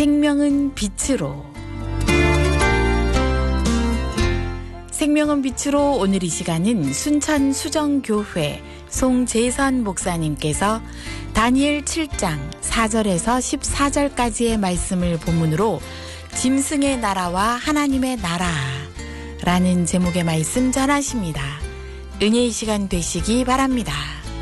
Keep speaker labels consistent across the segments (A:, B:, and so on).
A: 생명은 빛으로. 생명은 빛으로 오늘 이 시간은 순천 수정교회 송재선 목사님께서 다니엘 7장 4절에서 14절까지의 말씀을 본문으로 짐승의 나라와 하나님의 나라라는 제목의 말씀 전하십니다. 은혜의 시간 되시기 바랍니다.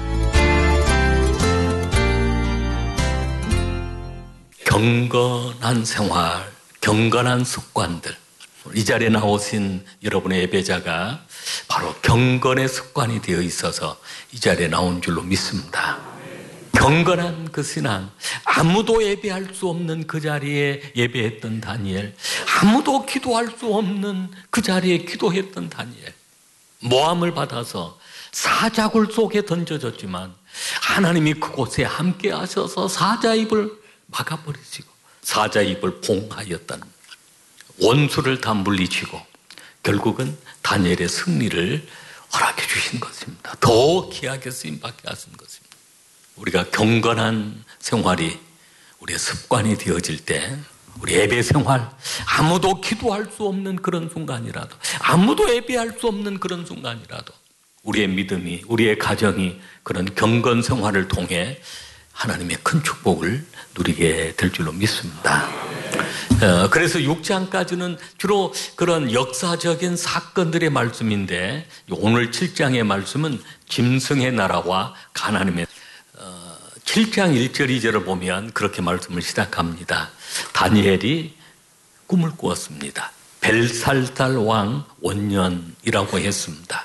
B: 경건한 생활, 경건한 습관들. 이 자리에 나오신 여러분의 예배자가 바로 경건의 습관이 되어 있어서 이 자리에 나온 줄로 믿습니다. 경건한 그 신앙, 아무도 예배할 수 없는 그 자리에 예배했던 다니엘, 아무도 기도할 수 없는 그 자리에 기도했던 다니엘, 모함을 받아서 사자굴 속에 던져졌지만 하나님이 그곳에 함께 하셔서 사자 입을 막아버리시고 사자 입을 봉하였다는, 원수를 다 물리치고 결국은 다니엘의 승리를 허락해 주신 것입니다. 더 귀하게 쓰임받게 하신 것입니다. 우리가 경건한 생활이 우리의 습관이 되어질 때, 우리 예배 생활, 아무도 기도할 수 없는 그런 순간이라도, 아무도 예배할 수 없는 그런 순간이라도 우리의 믿음이, 우리의 가정이 그런 경건 생활을 통해 하나님의 큰 축복을 누리게 될 줄로 믿습니다. 그래서 6장까지는 주로 그런 역사적인 사건들의 말씀인데, 오늘 7장의 말씀은 짐승의 나라와 하나님의 7장 1절 2절을 보면 그렇게 말씀을 시작합니다. 다니엘이 꿈을 꾸었습니다. 벨살살 왕 원년이라고 했습니다.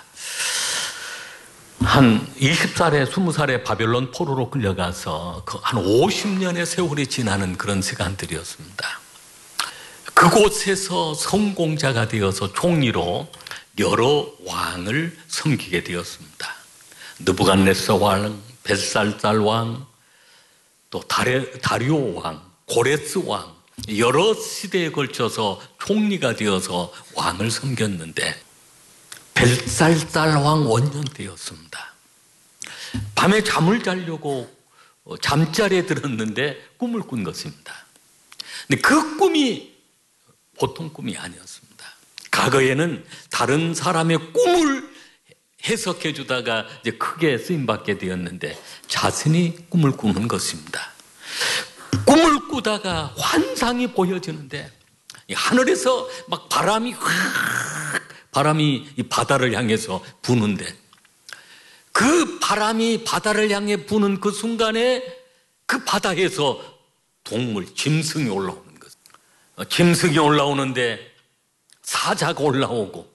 B: 한 20살에 20살에 바벨론 포로로 끌려가서 한 50년의 세월이 지나는 그런 시간들이었습니다. 그곳에서 성공자가 되어서 총리로 여러 왕을 섬기게 되었습니다. 느부갓네살 왕, 벨살살 왕, 또 다리오 왕, 고레스 왕, 여러 시대에 걸쳐서 총리가 되어서 왕을 섬겼는데 벨살살 왕 원년 때였습니다. 밤에 잠을 자려고 잠자리에 들었는데 꿈을 꾼 것입니다. 근데 그 꿈이 보통 꿈이 아니었습니다. 과거에는 다른 사람의 꿈을 해석해 주다가 이제 크게 쓰임받게 되었는데 자신이 꿈을 꾸는 것입니다. 꿈을 꾸다가 환상이 보여지는데 하늘에서 막 바람이 이 바다를 향해서 부는데, 그 바람이 바다를 향해 부는 그 순간에 그 바다에서 동물, 짐승이 올라오는 것. 짐승이 올라오는데 사자가 올라오고